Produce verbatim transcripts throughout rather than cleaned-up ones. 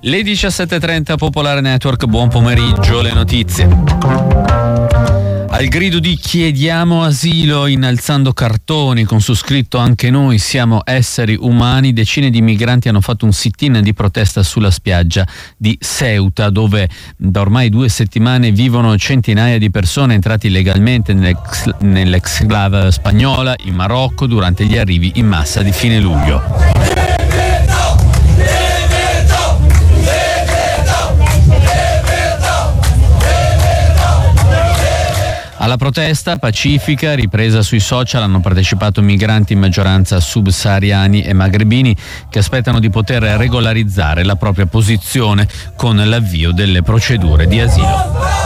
Le diciassette e trenta, Popolare Network, buon pomeriggio, le notizie. Al grido di chiediamo asilo, innalzando cartoni con su scritto anche noi siamo esseri umani, decine di migranti hanno fatto un sit-in di protesta sulla spiaggia di Ceuta, dove da ormai due settimane vivono centinaia di persone entrate illegalmente nell'ex, nell'exclave spagnola in Marocco durante gli arrivi in massa di fine luglio. Alla protesta pacifica, ripresa sui social, hanno partecipato migranti in maggioranza subsahariani e magrebini che aspettano di poter regolarizzare la propria posizione con l'avvio delle procedure di asilo.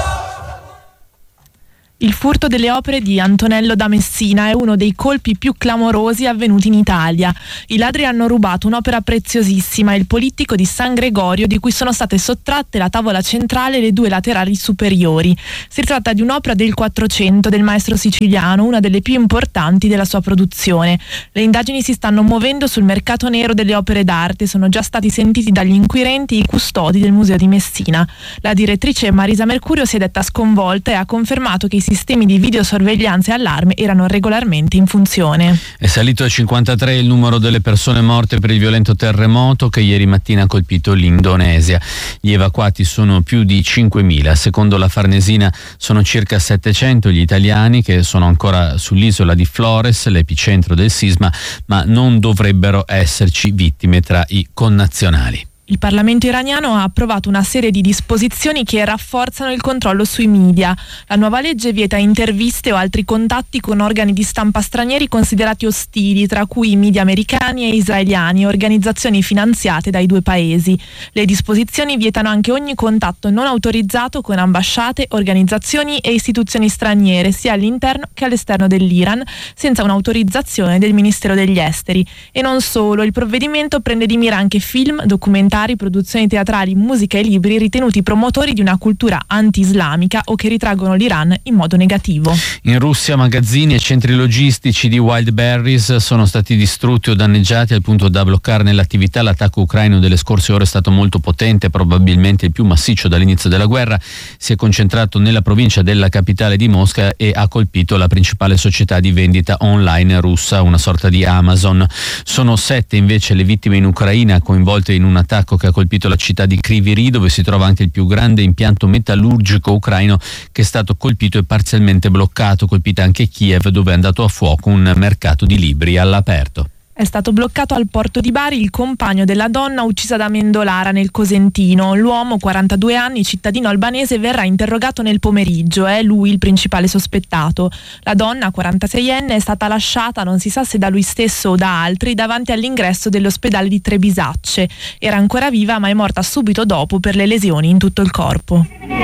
Il furto delle opere di Antonello da Messina è uno dei colpi più clamorosi avvenuti in Italia. I ladri hanno rubato un'opera preziosissima, il Polittico di San Gregorio, di cui sono state sottratte la tavola centrale e le due laterali superiori. Si tratta di un'opera del Quattrocento del maestro siciliano, una delle più importanti della sua produzione. Le indagini si stanno muovendo sul mercato nero delle opere d'arte, sono già stati sentiti dagli inquirenti i custodi del Museo di Messina. La direttrice Marisa Mercurio si è detta sconvolta e ha confermato che i sistemi di videosorveglianza e allarme erano regolarmente in funzione. È salito a cinquantatré il numero delle persone morte per il violento terremoto che ieri mattina ha colpito l'Indonesia. Gli evacuati sono più di cinquemila. Secondo la Farnesina sono circa settecento gli italiani che sono ancora sull'isola di Flores, l'epicentro del sisma, ma non dovrebbero esserci vittime tra i connazionali. Il Parlamento iraniano ha approvato una serie di disposizioni che rafforzano il controllo sui media. La nuova legge vieta interviste o altri contatti con organi di stampa stranieri considerati ostili, tra cui i media americani e israeliani, organizzazioni finanziate dai due paesi. Le disposizioni vietano anche ogni contatto non autorizzato con ambasciate, organizzazioni e istituzioni straniere, sia all'interno che all'esterno dell'Iran, senza un'autorizzazione del Ministero degli Esteri. E non solo, il provvedimento prende di mira anche film, documentari, produzioni teatrali, musica e libri ritenuti promotori di una cultura anti-islamica o che ritraggono l'Iran in modo negativo. In Russia magazzini e centri logistici di Wildberries sono stati distrutti o danneggiati al punto da bloccare l'attività. L'attacco ucraino delle scorse ore è stato molto potente, probabilmente il più massiccio dall'inizio della guerra. Si è concentrato nella provincia della capitale di Mosca e ha colpito la principale società di vendita online russa, una sorta di Amazon. Sono sette invece le vittime in Ucraina coinvolte in un attacco che ha colpito la città di Kryvyi Rih, dove si trova anche il più grande impianto metallurgico ucraino che è stato colpito e parzialmente bloccato. Colpita anche Kiev, dove è andato a fuoco un mercato di libri all'aperto. È stato bloccato al porto di Bari il compagno della donna uccisa da Mendolara nel Cosentino. L'uomo, quarantadue anni, cittadino albanese, verrà interrogato nel pomeriggio. È lui il principale sospettato. La donna, quarantaseienne, è stata lasciata, non si sa se da lui stesso o da altri, davanti all'ingresso dell'ospedale di Trebisacce. Era ancora viva, ma è morta subito dopo per le lesioni in tutto il corpo.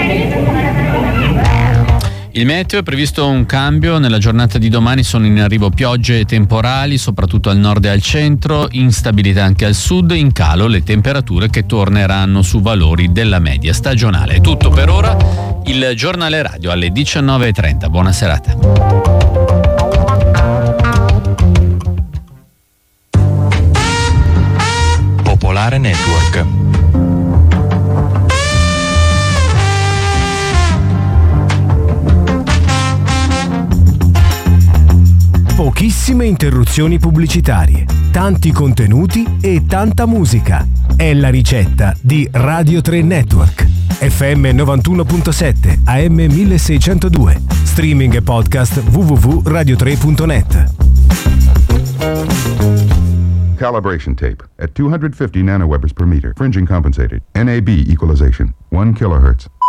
Il meteo, è previsto un cambio, nella giornata di domani sono in arrivo piogge e temporali, soprattutto al nord e al centro, instabilità anche al sud, in calo le temperature che torneranno su valori della media stagionale. È tutto per ora, il giornale radio alle diciannove e trenta, buona serata. Popolare Network. Pochissime interruzioni pubblicitarie, tanti contenuti e tanta musica. È la ricetta di Radio tre Network. F M novantuno virgola sette, A M milleseicentodue. Streaming e podcast w w w punto radio tre punto net. Calibration tape at two hundred fifty nanowebers per meter. Fringing compensated. N A B equalization. one kilohertz.